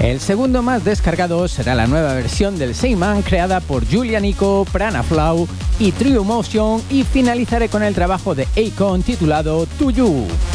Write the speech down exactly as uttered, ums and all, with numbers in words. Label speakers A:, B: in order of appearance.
A: El segundo más descargado será la nueva versión del Sandman creada por Julia Nico, Prana Flow y Trio Motion, y finalizaré con el trabajo de Akon titulado To You.